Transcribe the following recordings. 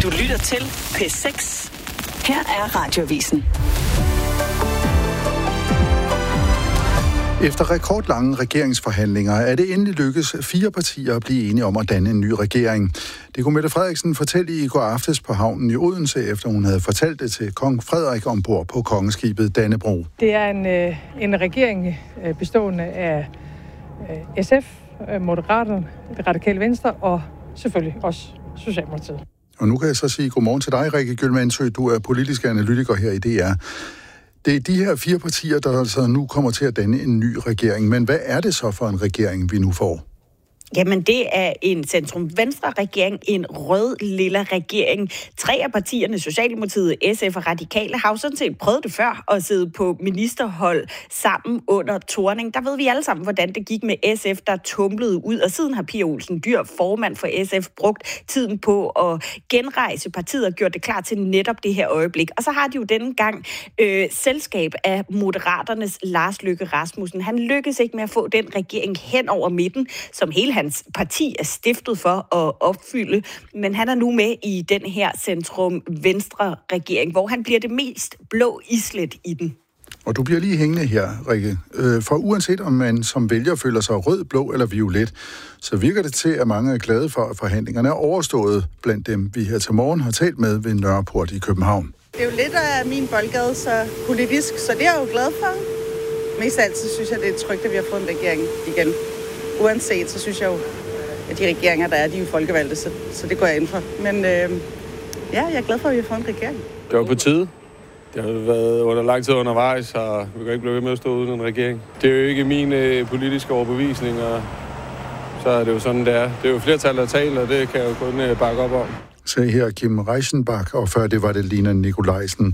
Du lytter til P6. Her er Radioavisen. Efter rekordlange regeringsforhandlinger er det endelig lykkedes 4 partier at blive enige om at danne en ny regering. Det kunne Mette Frederiksen fortælle i går aftes på havnen i Odense, efter hun havde fortalt det til kong Frederik ombord på kongeskibet Dannebrog. Det er en regering bestående af SF, Moderaterne, Det Radikale Venstre og selvfølgelig også Socialdemokratiet. Og nu kan jeg så sige godmorgen til dig, Rikke Gyldmannsø. Du er politisk analytiker her i DR. Det er de her 4 partier, der altså nu kommer til at danne en ny regering. Men hvad er det så for en regering, vi nu får? Jamen, det er en centrum-venstre-regering, en rød-lilla regering. 3 af partierne, Socialdemokratiet, SF og Radikale, har jo sådan set prøvet det før at sidde på ministerhold sammen under Thorning. Der ved vi alle sammen, hvordan det gik med SF, der tumlede ud. Og siden har Pia Olsen Dyhr, formand for SF, brugt tiden på at genrejse partiet og gjort det klar til netop det her øjeblik. Og så har de jo denne gang selskab af Moderaternes Lars Løkke Rasmussen. Han lykkedes ikke med at få den regering hen over midten, som hele hans parti er stiftet for at opfylde, men han er nu med i den her centrum-venstre-regering, hvor han bliver det mest blå islet i den. Og du bliver lige hængende her, Rikke. For uanset om man som vælger føler sig rød, blå eller violet, så virker det til, at mange er glade for, at forhandlingerne er overstået blandt dem, vi her til morgen har talt med ved Nørreport i København. Det er jo lidt af min boldgade, så politisk, så det er jeg jo glad for. Mest af alt, så synes jeg, det er trygt, at vi har fået en regering igen. Uanset, så synes jeg jo, at de regeringer, der er, de er jo folkevalgte, så det går jeg ind for. Men jeg er glad for, at vi har fået en regering. Det var på tide. Det har været under lang tid undervejs, og vi kan ikke blive ved med at stå uden en regering. Det er jo ikke min politiske overbevisning, og så er det jo sådan, det er. Det er jo flertal, der taler, og det kan jeg jo kun bakke op om. Så her Kim Reichenbach, og før det var det Lina Nikolajsen.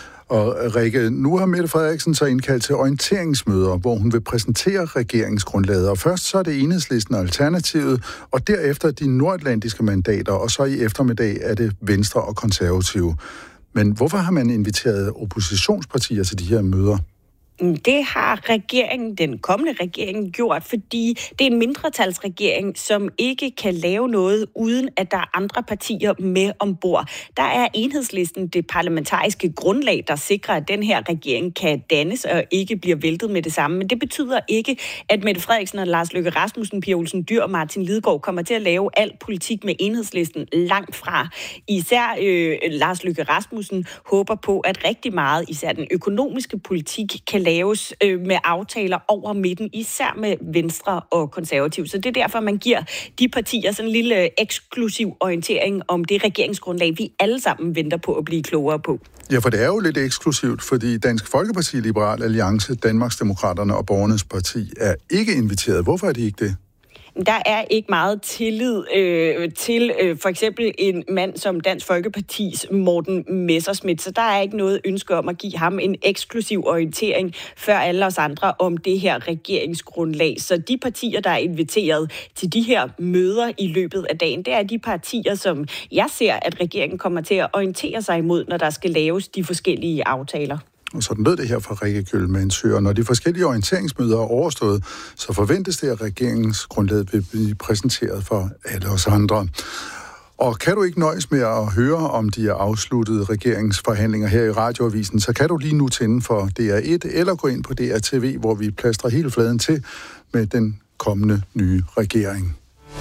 Og Rikke, nu har Mette Frederiksen så indkaldt til orienteringsmøder, hvor hun vil præsentere regeringsgrundlaget. Og først så er det Enhedslisten og Alternativet, og derefter de nordatlantiske mandater, og så i eftermiddag er det Venstre og Konservative. Men hvorfor har man inviteret oppositionspartier til de her møder? Det har regeringen, den kommende regering, gjort, fordi det er en mindretalsregering, som ikke kan lave noget, uden at der er andre partier med ombord. Der er Enhedslisten det parlamentariske grundlag, der sikrer, at den her regering kan dannes og ikke bliver væltet med det samme. Men det betyder ikke, at Mette Frederiksen og Lars Løkke Rasmussen, Pia Olsen Dyhr og Martin Lidegaard kommer til at lave al politik med Enhedslisten langt fra. Især Lars Løkke Rasmussen håber på, at rigtig meget, især den økonomiske politik, kan laves med aftaler over midten, især med Venstre og Konservative. Så det er derfor, man giver de partier sådan en lille eksklusiv orientering om det regeringsgrundlag, vi alle sammen venter på at blive klogere på. Ja, for det er jo lidt eksklusivt, fordi Dansk Folkeparti, Liberal Alliance, Danmarksdemokraterne og Borgernes Parti er ikke inviteret. Hvorfor er de ikke det? Der er ikke meget tillid til for eksempel en mand som Dansk Folkepartis Morten Messerschmidt, så der er ikke noget ønske om at give ham en eksklusiv orientering før alle os andre om det her regeringsgrundlag. Så de partier, der er inviteret til de her møder i løbet af dagen, det er de partier, som jeg ser, at regeringen kommer til at orientere sig imod, når der skal laves de forskellige aftaler. Og sådan lød det her fra Rikke Gyldmannsø. Og når de forskellige orienteringsmøder er overstået, så forventes det, at regeringsgrundlaget vil blive præsenteret for alle os andre. Og kan du ikke nøjes med at høre om de afsluttede regeringsforhandlinger her i Radioavisen, så kan du lige nu tænde for DR1 eller gå ind på DR TV, hvor vi plastrer hele fladen til med den kommende nye regering.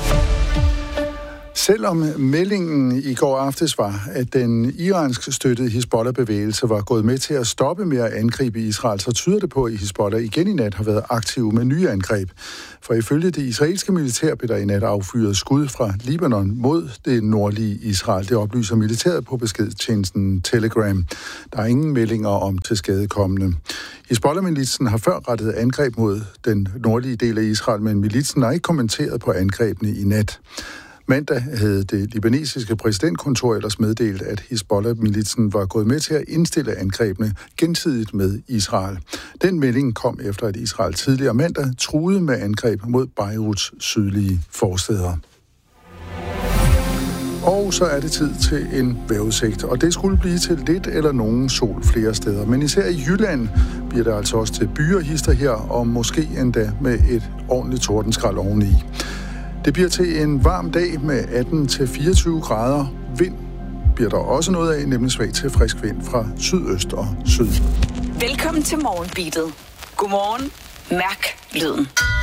Selvom meldingen i går aftes var, at den iransk støttede Hizbollah-bevægelse var gået med til at stoppe med at angribe Israel, så tyder det på, at Hizbollah igen i nat har været aktive med nye angreb. For ifølge det israelske militær blev der i nat affyret skud fra Libanon mod det nordlige Israel. Det oplyser militæret på beskedtjenesten Telegram. Der er ingen meldinger om tilskadekommende. Hizbollah-militsen har før rettet angreb mod den nordlige del af Israel, men militsen har ikke kommenteret på angrebene i nat. Mandag havde det libanesiske præsidentkontor ellers meddelt, at Hizbollah-militsen var gået med til at indstille angrebene gensidigt med Israel. Den melding kom efter, at Israel tidligere mandag truede med angreb mod Beiruts sydlige forstæder. Og så er det tid til en vejrudsigt, og det skulle blive til lidt eller nogen sol flere steder. Men især i Jylland bliver det altså også til byer hister her, og måske endda med et ordentligt tordenskrald oveni. Det bliver til en varm dag med 18-24 grader, vind bliver der også noget af, nemlig svag til frisk vind fra sydøst og syd. Velkommen til Morgenbeatet. Godmorgen. Mærk lyden.